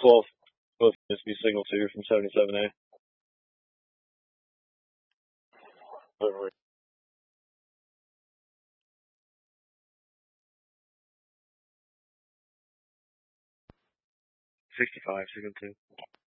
12. Both must be single 2 from 77A. Over. 65, single 2.